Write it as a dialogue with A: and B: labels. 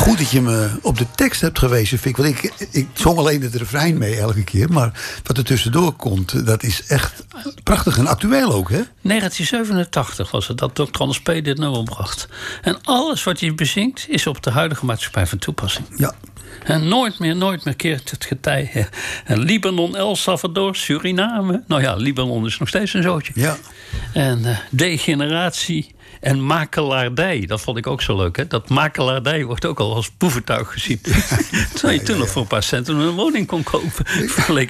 A: Goed dat je me op de tekst hebt gewezen, Fik. Want ik zong alleen het refrein mee elke keer. Maar wat er tussendoor komt, dat is echt prachtig en actueel ook, hè?
B: 1987 was het dat Dr. Anders P. dit nummer bracht. En alles wat je bezingt is op de huidige maatschappij van toepassing.
A: Ja.
B: En nooit meer keert het getij. En Libanon, El Salvador, Suriname. Nou ja, Libanon is nog steeds een zootje.
A: Ja.
B: En degeneratie en makelaardij. Dat vond ik ook zo leuk. Hè? Dat makelaardij wordt ook al als boeventuig gezien. Terwijl je toen nog voor een paar centen een woning kon kopen. Vergeleken